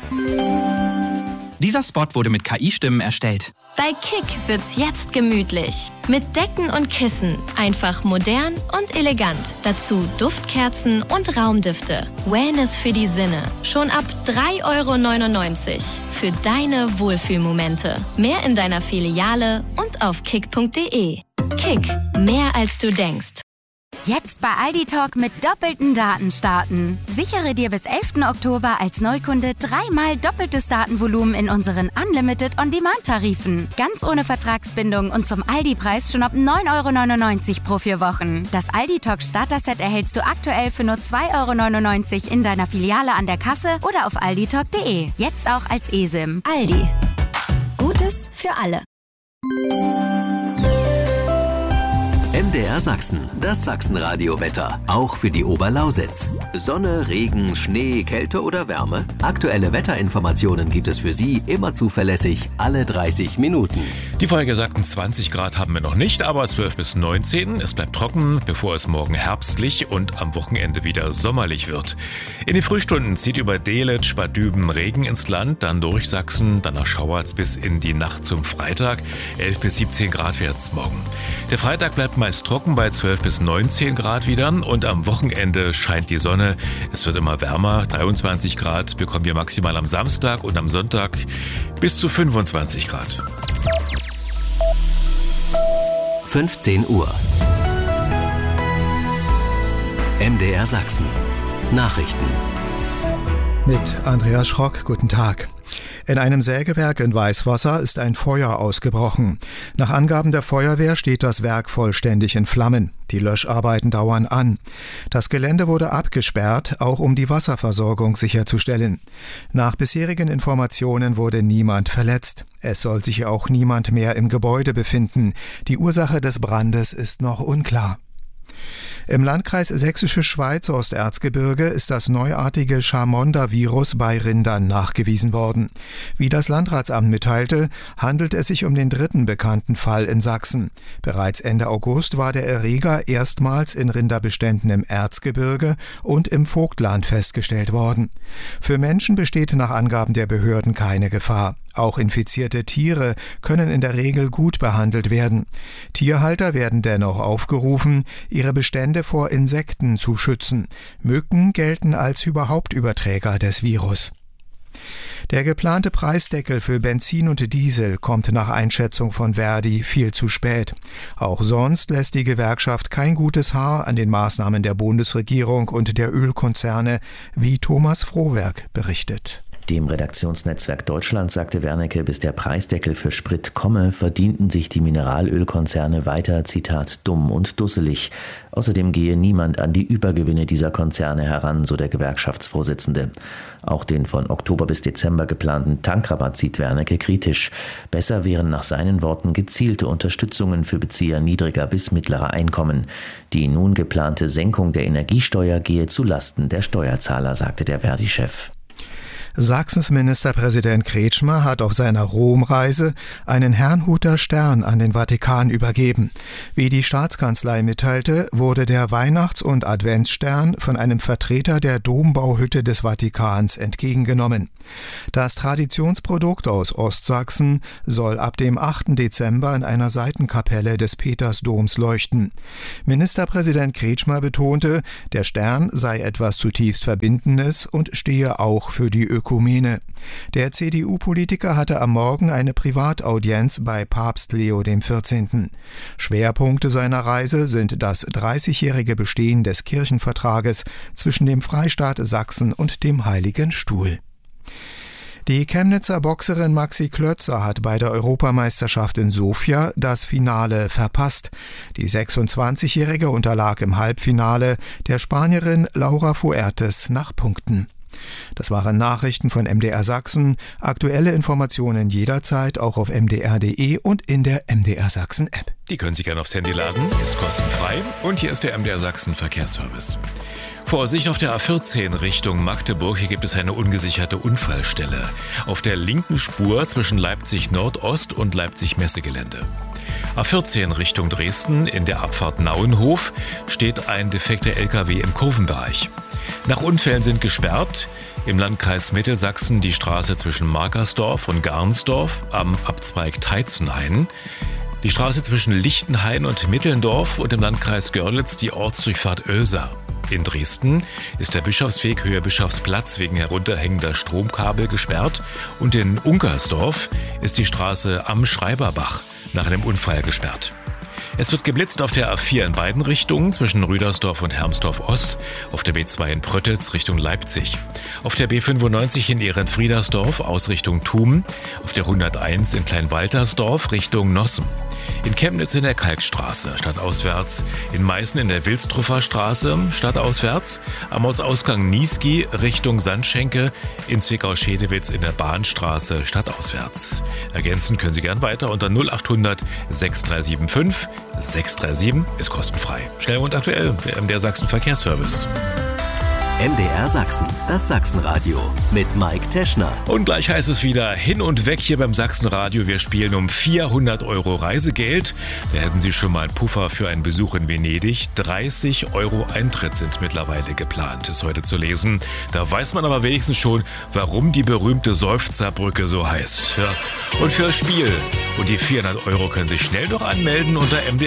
Dieser Spot wurde mit KI-Stimmen erstellt. Bei Kick wird's jetzt gemütlich. Mit Decken und Kissen. Einfach modern und elegant. Dazu Duftkerzen und Raumdüfte. Wellness für die Sinne. Schon ab 3,99 € für deine Wohlfühlmomente. Mehr in deiner Filiale und auf kick.de. Kick. Mehr als du denkst. Jetzt bei Aldi Talk mit doppelten Daten starten. Sichere dir bis 11. Oktober als Neukunde 3-mal doppeltes Datenvolumen in unseren Unlimited On-Demand-Tarifen. Ganz ohne Vertragsbindung und zum Aldi-Preis schon ab 9,99 € pro 4 Wochen. Das Aldi Talk Starter-Set erhältst du aktuell für nur 2,99 € in deiner Filiale an der Kasse oder auf alditalk.de. Jetzt auch als eSIM. Aldi. Gutes für alle. MDR Sachsen, das Sachsenradio-Wetter, auch für die Oberlausitz. Sonne, Regen, Schnee, Kälte oder Wärme? Aktuelle Wetterinformationen gibt es für Sie immer zuverlässig, alle 30 Minuten. Die vorhergesagten 20 Grad haben wir noch nicht, aber 12 bis 19. Es bleibt trocken, bevor es morgen herbstlich und am Wochenende wieder sommerlich wird. In den Frühstunden zieht über Delitzsch, Bad Düben Regen ins Land, dann durch Sachsen, danach schauert's bis in die Nacht zum Freitag. 11 bis 17 Grad wird's morgen. Der Freitag bleibt meist trocken bei 12 bis 19 Grad wieder und am Wochenende scheint die Sonne. Es wird immer wärmer, 23 Grad bekommen wir maximal am Samstag und am Sonntag bis zu 25 Grad. 15 Uhr. MDR Sachsen. Nachrichten. Mit Andreas Schrock, guten Tag. In einem Sägewerk in Weißwasser ist ein Feuer ausgebrochen. Nach Angaben der Feuerwehr steht das Werk vollständig in Flammen. Die Löscharbeiten dauern an. Das Gelände wurde abgesperrt, auch um die Wasserversorgung sicherzustellen. Nach bisherigen Informationen wurde niemand verletzt. Es soll sich auch niemand mehr im Gebäude befinden. Die Ursache des Brandes ist noch unklar. Im Landkreis Sächsische Schweiz Osterzgebirge ist das neuartige Chamonda-Virus bei Rindern nachgewiesen worden. Wie das Landratsamt mitteilte, handelt es sich um den dritten bekannten Fall in Sachsen. Bereits Ende August war der Erreger erstmals in Rinderbeständen im Erzgebirge und im Vogtland festgestellt worden. Für Menschen besteht nach Angaben der Behörden keine Gefahr. Auch infizierte Tiere können in der Regel gut behandelt werden. Tierhalter werden dennoch aufgerufen, ihre Bestände vor Insekten zu schützen. Mücken gelten als Hauptüberträger des Virus. Der geplante Preisdeckel für Benzin und Diesel kommt nach Einschätzung von Verdi viel zu spät. Auch sonst lässt die Gewerkschaft kein gutes Haar an den Maßnahmen der Bundesregierung und der Ölkonzerne, wie Thomas Frohwerk berichtet. Dem Redaktionsnetzwerk Deutschland sagte Wernicke, bis der Preisdeckel für Sprit komme, verdienten sich die Mineralölkonzerne weiter, Zitat, dumm und dusselig. Außerdem gehe niemand an die Übergewinne dieser Konzerne heran, so der Gewerkschaftsvorsitzende. Auch den von Oktober bis Dezember geplanten Tankrabatt sieht Wernicke kritisch. Besser wären nach seinen Worten gezielte Unterstützungen für Bezieher niedriger bis mittlerer Einkommen. Die nun geplante Senkung der Energiesteuer gehe zu Lasten der Steuerzahler, sagte der Verdi-Chef. Sachsens Ministerpräsident Kretschmer hat auf seiner Romreise einen Herrnhuter Stern an den Vatikan übergeben. Wie die Staatskanzlei mitteilte, wurde der Weihnachts- und Adventsstern von einem Vertreter der Dombauhütte des Vatikans entgegengenommen. Das Traditionsprodukt aus Ostsachsen soll ab dem 8. Dezember in einer Seitenkapelle des Petersdoms leuchten. Ministerpräsident Kretschmer betonte, der Stern sei etwas zutiefst Verbindendes und stehe auch für die Ökumene. Der CDU-Politiker hatte am Morgen eine Privataudienz bei Papst Leo XIV. Schwerpunkte seiner Reise sind das 30-jährige Bestehen des Kirchenvertrages zwischen dem Freistaat Sachsen und dem Heiligen Stuhl. Die Chemnitzer Boxerin Maxi Klötzer hat bei der Europameisterschaft in Sofia das Finale verpasst. Die 26-Jährige unterlag im Halbfinale der Spanierin Laura Fuertes nach Punkten. Das waren Nachrichten von MDR Sachsen. Aktuelle Informationen jederzeit auch auf mdr.de und in der MDR Sachsen App. Die können Sie gerne aufs Handy laden, ist kostenfrei und hier ist der MDR Sachsen Verkehrsservice. Vorsicht auf der A14 Richtung Magdeburg, hier gibt es eine ungesicherte Unfallstelle. Auf der linken Spur zwischen Leipzig Nordost und Leipzig Messegelände. A14 Richtung Dresden, in der Abfahrt Nauenhof steht ein defekter LKW im Kurvenbereich. Nach Unfällen sind gesperrt im Landkreis Mittelsachsen die Straße zwischen Markersdorf und Garnsdorf am Abzweig Teitzenhain, die Straße zwischen Lichtenhain und Mittelndorf und im Landkreis Görlitz die Ortsdurchfahrt Oelsa. In Dresden ist der Bischofsweg Höhe Bischofsplatz wegen herunterhängender Stromkabel gesperrt und in Unkersdorf ist die Straße am Schreiberbach nach einem Unfall gesperrt. Es wird geblitzt auf der A4 in beiden Richtungen zwischen Rüdersdorf und Hermsdorf Ost, auf der B2 in Pröttitz Richtung Leipzig, auf der B95 in Ehrenfriedersdorf Ausrichtung Thum, auf der 101 in Kleinwaltersdorf Richtung Nossen, in Chemnitz in der Kalkstraße stadtauswärts, in Meißen in der Wilstruffer Straße stadtauswärts, am Ortsausgang Niesky Richtung Sandschenke, in Zwickau-Schedewitz in der Bahnstraße stadtauswärts. Ergänzen können Sie gern weiter unter 0800 6375 637 ist kostenfrei. Schnell und aktuell, der MDR Sachsen Verkehrsservice. MDR Sachsen, das Sachsenradio mit Mike Teschner. Und gleich heißt es wieder hin und weg hier beim Sachsenradio. Wir spielen um 400 € Reisegeld. Da hätten Sie schon mal einen Puffer für einen Besuch in Venedig. 30 € Eintritt sind mittlerweile geplant, ist heute zu lesen. Da weiß man aber wenigstens schon, warum die berühmte Seufzerbrücke so heißt. Ja. Und für das Spiel und die 400 € können Sie schnell noch anmelden unter mdr